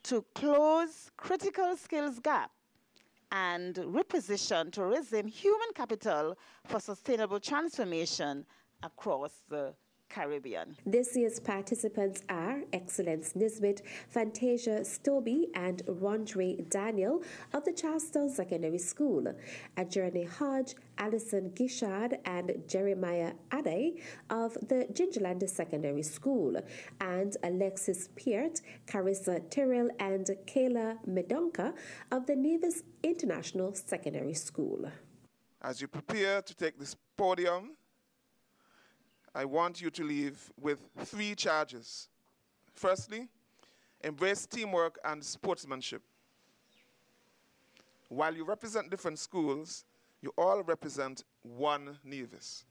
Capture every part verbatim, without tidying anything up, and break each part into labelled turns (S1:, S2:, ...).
S1: to close critical skills gap and reposition tourism human capital for sustainable transformation across the Caribbean.
S2: This year's participants are Excellence Nisbet, Fantasia Stobie, and Rondre Daniel of the Charlestown Secondary School, Adjourney Hodge, Alison Gishard, and Jeremiah Ade of the Gingerland Secondary School, and Alexis Peart, Carissa Tyrrell, and Kayla Medonka of the Nevis International Secondary School.
S3: As you prepare to take this podium, I want you to leave with three charges. Firstly, embrace teamwork and sportsmanship. While you represent different schools, you all represent one Nevis.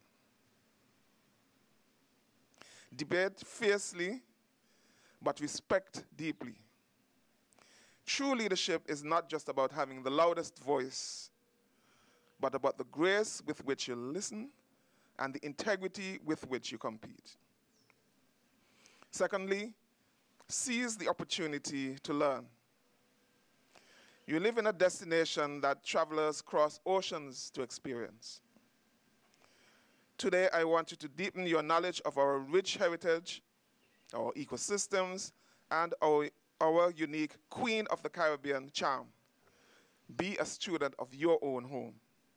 S3: Debate fiercely, but respect deeply. True leadership is not just about having the loudest voice, but about the grace with which you listen and the integrity with which you compete. Secondly, seize the opportunity to learn. You live in a destination that travelers cross oceans to experience. Today, I want you to deepen your knowledge of our rich heritage, our ecosystems, and our, our unique Queen of the Caribbean charm. Be a student of your own home.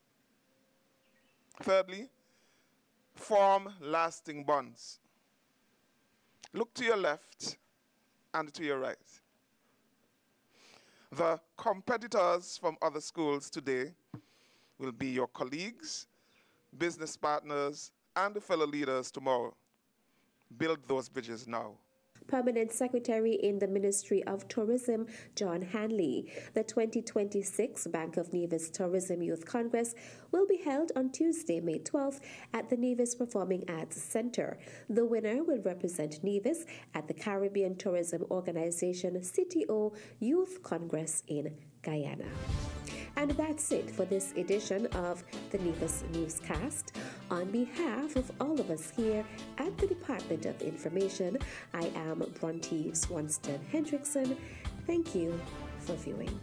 S3: Thirdly, form lasting bonds. Look to your left and to your right. The competitors from other schools today will be your colleagues, business partners, and fellow leaders tomorrow. Build those bridges now.
S2: Permanent Secretary in the Ministry of Tourism, John Hanley. The twenty twenty-six Bank of Nevis Tourism Youth Congress will be held on Tuesday, May twelfth at the Nevis Performing Arts Center. The winner will represent Nevis at the Caribbean Tourism Organization C T O Youth Congress in Guyana. And that's it for this edition of the Nevis Newscast. On behalf of all of us here at the Department of Information, I am Bronte Swanston Hendrickson. Thank you for viewing.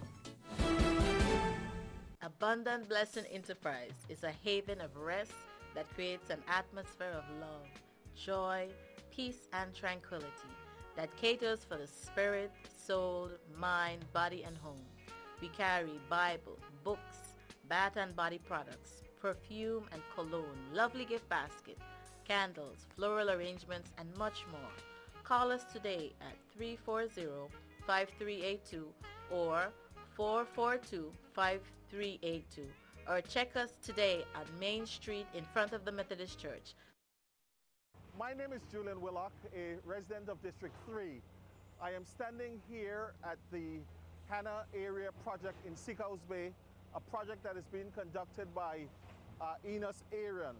S4: Abundant Blessing Enterprise is a haven of rest that creates an atmosphere of love, joy, peace, and tranquility that caters for the spirit, soul, mind, body, and home. We carry Bible, books, bath and body products, perfume and cologne, lovely gift basket, candles, floral arrangements, and much more. Call us today at three four zero, five three eight two or four four two, five three eight two, or check us today on Main Street in front of the Methodist Church.
S5: My name is Julian Willock, a resident of District three. I am standing here at the Hannah Area Project in Seacoast Bay, a project that is being conducted by uh, Enos Arian.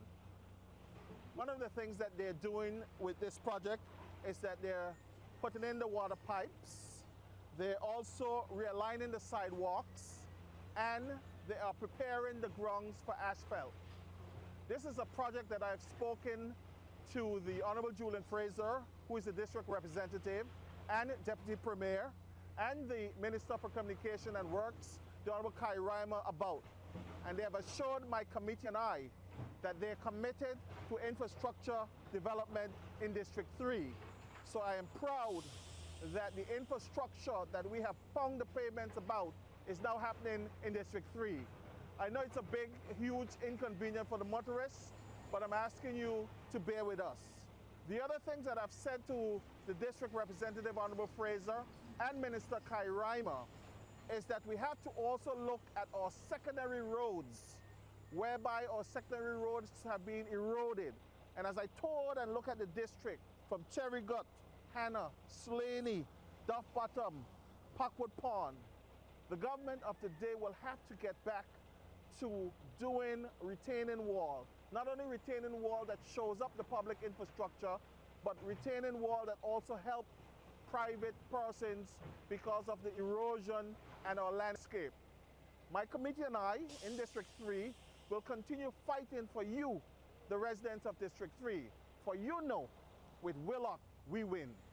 S5: One of the things that they're doing with this project is that they're putting in the water pipes, they're also realigning the sidewalks, and they are preparing the grounds for asphalt. This is a project that I've spoken to the Honorable Julian Fraser, who is the district representative, and Deputy Premier, and the Minister for Communication and Works, the Honorable Kai Reimer, about. And they have assured my committee and I that they're committed to infrastructure development in District three. So I am proud that the infrastructure that we have pounded the pavements about is now happening in District three. I know it's a big, huge inconvenience for the motorists, but I'm asking you to bear with us. The other things that I've said to the district representative, Honorable Fraser, and Minister Kai Reimer, is that we have to also look at our secondary roads, whereby our secondary roads have been eroded. And as I toured and look at the district from Cherry Gut, Hannah, Slaney, Duff Bottom, Packwood Pond, the government of the day will have to get back to doing retaining wall. Not only retaining wall that shows up the public infrastructure, but retaining wall that also help private persons because of the erosion and our landscape. My committee and I in District three will continue fighting for you, the residents of District three. For you know, with Willock, we win.